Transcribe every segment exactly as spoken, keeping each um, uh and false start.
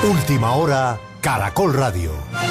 Última hora, Caracol Radio.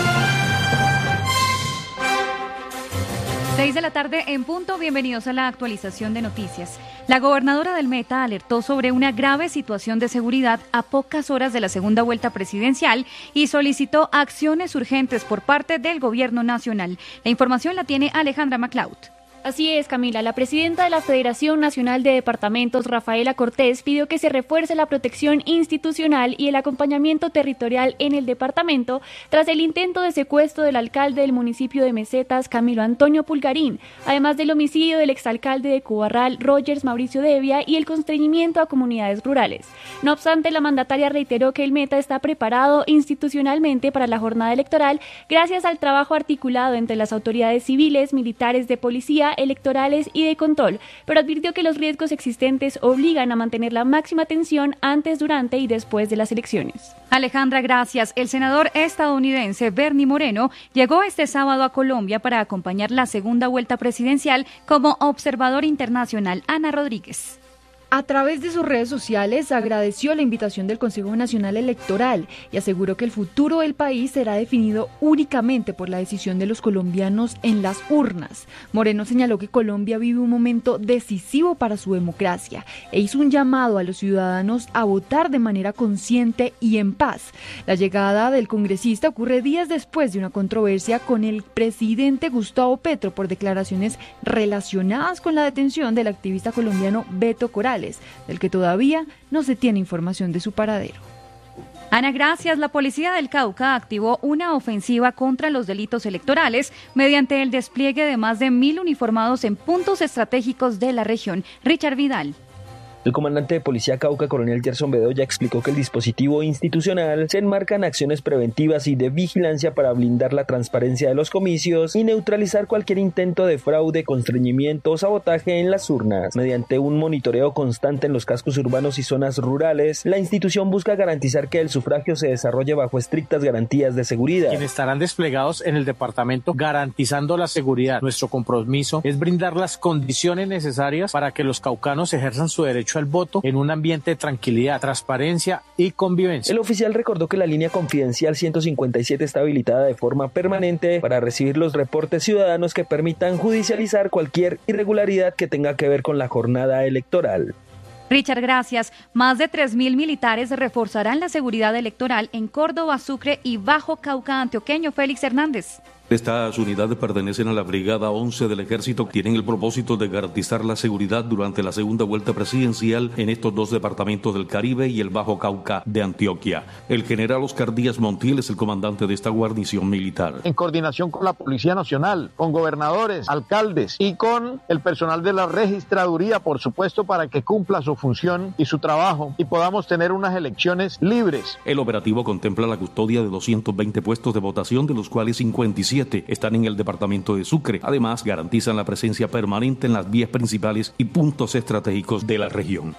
Seis de la tarde en punto, bienvenidos a la actualización de noticias. La gobernadora del Meta alertó sobre una grave situación de seguridad a pocas horas de la segunda vuelta presidencial y solicitó acciones urgentes por parte del gobierno nacional. La información la tiene Alejandra MacLeod. Así es, Camila. La presidenta de la Federación Nacional de Departamentos, Rafaela Cortés, pidió que se refuerce la protección institucional y el acompañamiento territorial en el departamento tras el intento de secuestro del alcalde del municipio de Mesetas, Camilo Antonio Pulgarín, además del homicidio del exalcalde de Cubarral, Rogers Mauricio Devia, y el constreñimiento a comunidades rurales. No obstante, la mandataria reiteró que el Meta está preparado institucionalmente para la jornada electoral gracias al trabajo articulado entre las autoridades civiles, militares, de policía, electorales y de control, pero advirtió que los riesgos existentes obligan a mantener la máxima atención antes, durante y después de las elecciones. Alejandra, gracias. El senador estadounidense Bernie Moreno llegó este sábado a Colombia para acompañar la segunda vuelta presidencial como observador internacional. Ana Rodríguez. A través de sus redes sociales agradeció la invitación del Consejo Nacional Electoral y aseguró que el futuro del país será definido únicamente por la decisión de los colombianos en las urnas. Moreno señaló que Colombia vive un momento decisivo para su democracia e hizo un llamado a los ciudadanos a votar de manera consciente y en paz. La llegada del congresista ocurre días después de una controversia con el presidente Gustavo Petro por declaraciones relacionadas con la detención del activista colombiano Beto Corales, del que todavía no se tiene información de su paradero. Ana, gracias. La policía del Cauca activó una ofensiva contra los delitos electorales mediante el despliegue de más de mil uniformados en puntos estratégicos de la región. Richard Vidal. El comandante de Policía Cauca, coronel Gerson Bedoya, explicó que el dispositivo institucional se enmarca en acciones preventivas y de vigilancia para blindar la transparencia de los comicios y neutralizar cualquier intento de fraude, constreñimiento o sabotaje en las urnas. Mediante un monitoreo constante en los cascos urbanos y zonas rurales, la institución busca garantizar que el sufragio se desarrolle bajo estrictas garantías de seguridad. Quienes estarán desplegados en el departamento garantizando la seguridad. Nuestro compromiso es brindar las condiciones necesarias para que los caucanos ejerzan su derecho al voto en un ambiente de tranquilidad, transparencia y convivencia. El oficial recordó que la línea confidencial ciento cincuenta y siete está habilitada de forma permanente para recibir los reportes ciudadanos que permitan judicializar cualquier irregularidad que tenga que ver con la jornada electoral. Richard, gracias. Más de tres mil militares reforzarán la seguridad electoral en Córdoba, Sucre y Bajo Cauca antioqueño. Félix Hernández. Estas unidades pertenecen a la Brigada once del Ejército, tienen el propósito de garantizar la seguridad durante la segunda vuelta presidencial en estos dos departamentos del Caribe y el Bajo Cauca de Antioquia. El general Oscar Díaz Montiel es el comandante de esta guarnición militar. En coordinación con la Policía Nacional, con gobernadores, alcaldes y con el personal de la registraduría, por supuesto, para que cumpla su función y su trabajo y podamos tener unas elecciones libres. El operativo contempla la custodia de doscientos veinte puestos de votación, de los cuales cincuenta y siete están en el departamento de Sucre. Además, garantizan la presencia permanente en las vías principales y puntos estratégicos de la región.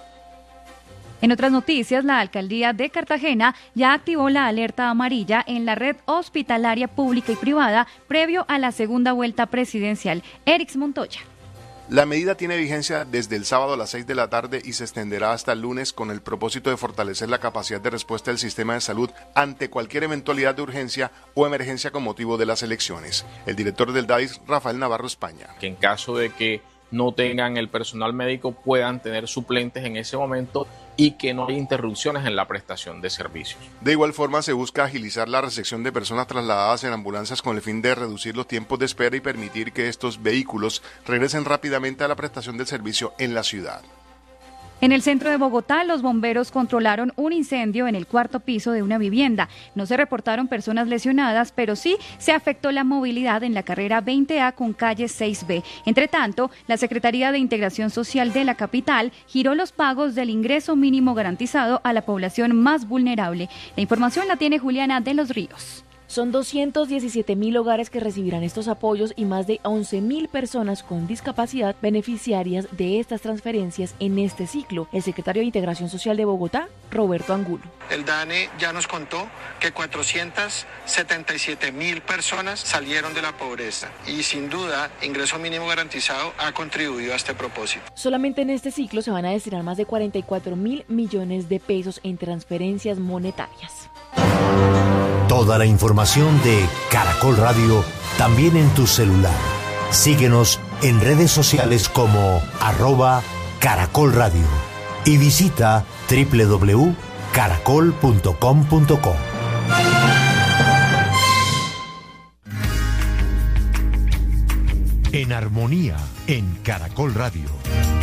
En otras noticias, la alcaldía de Cartagena ya activó la alerta amarilla en la red hospitalaria pública y privada previo a la segunda vuelta presidencial. Erix Montoya. La medida tiene vigencia desde el sábado a las seis de la tarde y se extenderá hasta el lunes con el propósito de fortalecer la capacidad de respuesta del sistema de salud ante cualquier eventualidad de urgencia o emergencia con motivo de las elecciones. El director del D A I S, Rafael Navarro España. Que en caso de que no tengan el personal médico puedan tener suplentes en ese momento y que no haya interrupciones en la prestación de servicios. De igual forma, se busca agilizar la recepción de personas trasladadas en ambulancias con el fin de reducir los tiempos de espera y permitir que estos vehículos regresen rápidamente a la prestación del servicio en la ciudad. En el centro de Bogotá, los bomberos controlaron un incendio en el cuarto piso de una vivienda. No se reportaron personas lesionadas, pero sí se afectó la movilidad en la carrera veinte A con calle seis B. Entre tanto, la Secretaría de Integración Social de la capital giró los pagos del ingreso mínimo garantizado a la población más vulnerable. La información la tiene Juliana de los Ríos. Son doscientos diecisiete mil hogares que recibirán estos apoyos y más de once mil personas con discapacidad beneficiarias de estas transferencias en este ciclo. El secretario de Integración Social de Bogotá, Roberto Angulo. El DANE ya nos contó que cuatrocientas setenta y siete mil personas salieron de la pobreza y sin duda ingreso mínimo garantizado ha contribuido a este propósito. Solamente en este ciclo se van a destinar más de cuarenta y cuatro mil millones de pesos en transferencias monetarias. Toda la información de Caracol Radio también en tu celular. Síguenos en redes sociales como arroba Caracol Radio y visita doble u doble u doble u punto caracol punto com punto co. En armonía en Caracol Radio.